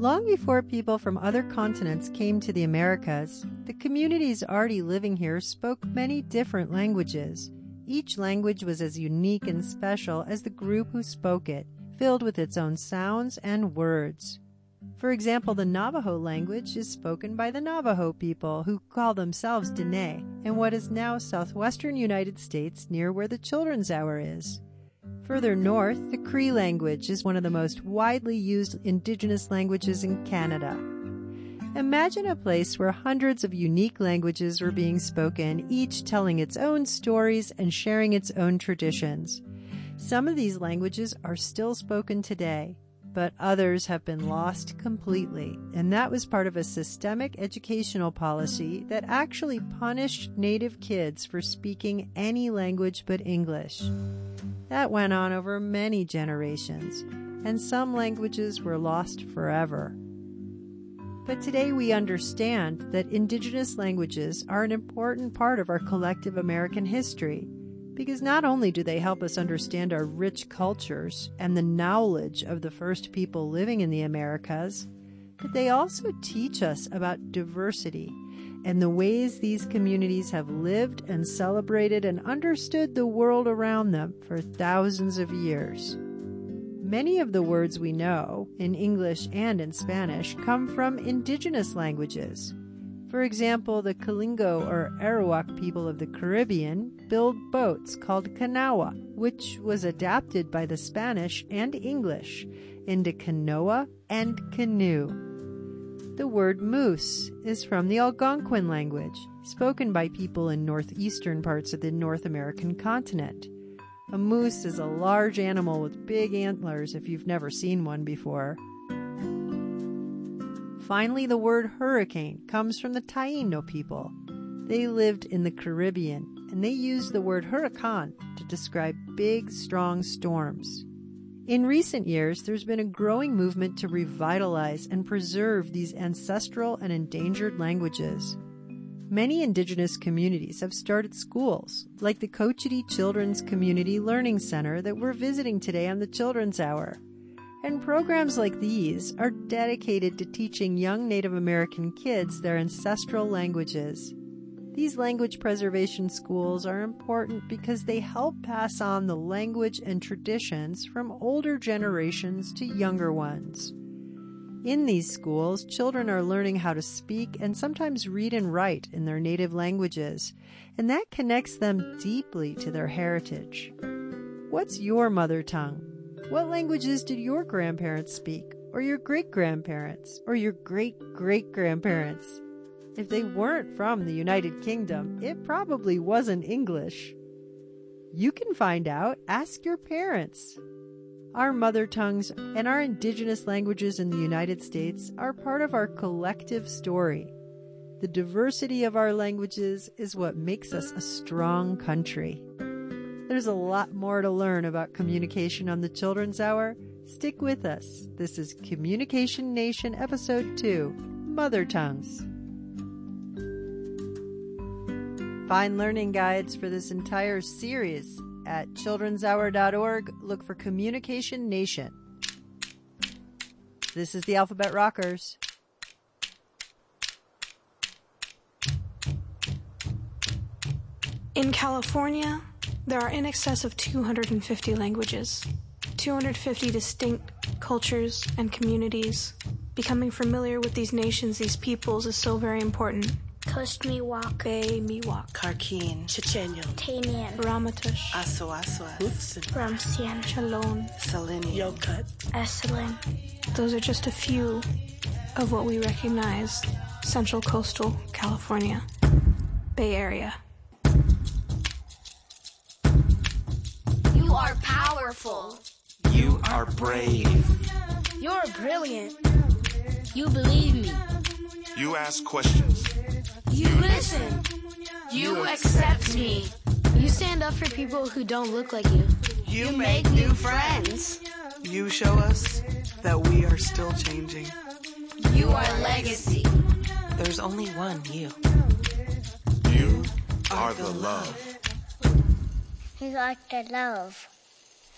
Long before people from other continents came to the Americas, the communities already living here spoke many different languages. Each language was as unique and special as the group who spoke it, filled with its own sounds and words. For example, the Navajo language is spoken by the Navajo people, who call themselves Dene, in what is now southwestern United States near where the Children's Hour is. Further north, the Cree language is one of the most widely used indigenous languages in Canada. Imagine a place where hundreds of unique languages were being spoken, each telling its own stories and sharing its own traditions. Some of these languages are still spoken today, but others have been lost completely, and that was part of a systemic educational policy that actually punished Native kids for speaking any language but English. That went on over many generations, and some languages were lost forever. But today we understand that indigenous languages are an important part of our collective American history, because not only do they help us understand our rich cultures and the knowledge of the first people living in the Americas, but they also teach us about diversity and the ways these communities have lived and celebrated and understood the world around them for thousands of years. Many of the words we know, in English and in Spanish, come from indigenous languages. For example, the Kalingo or Arawak people of the Caribbean build boats called canoa, which was adapted by the Spanish and English into canoa and canoe. The word moose is from the Algonquin language, spoken by people in northeastern parts of the North American continent. A moose is a large animal with big antlers if you've never seen one before. Finally, the word hurricane comes from the Taino people. They lived in the Caribbean, and they used the word huracan to describe big, strong storms. In recent years, there's been a growing movement to revitalize and preserve these ancestral and endangered languages. Many indigenous communities have started schools, like the Cochiti Children's Community Learning Center that we're visiting today on the Children's Hour. And programs like these are dedicated to teaching young Native American kids their ancestral languages. These language preservation schools are important because they help pass on the language and traditions from older generations to younger ones. In these schools, children are learning how to speak and sometimes read and write in their native languages, and that connects them deeply to their heritage. What's your mother tongue? What languages did your grandparents speak, or your great-grandparents, or your great-great-grandparents? If they weren't from the United Kingdom, it probably wasn't English. You can find out. Ask your parents. Our mother tongues and our indigenous languages in the United States are part of our collective story. The diversity of our languages is what makes us a strong country. There's a lot more to learn about communication on the Children's Hour. Stick with us. This is Communication Nation Episode 2, Mother Tongues. Find learning guides for this entire series at childrenshour.org. Look for Communication Nation. This is the Alphabet Rockers. In California, there are in excess of 250 languages, 250 distinct cultures and communities. Becoming familiar with these nations, these peoples, is so very important. Coast Miwok, Bay Miwok, Karkin, Chichenyo, Tanian, Ramatush, Aswaswas, Ramsian, Chalon, Salini, Yokut, Esalen. Those are just a few of what we recognize Central Coastal California, Bay Area. You are powerful. You are brave. You're brilliant. You believe me. You ask questions. You listen. You accept me. You stand up for people who don't look like you. You make new friends. You show us that we are still changing. You are legacy. There's only one you. You are the love. He's like the love.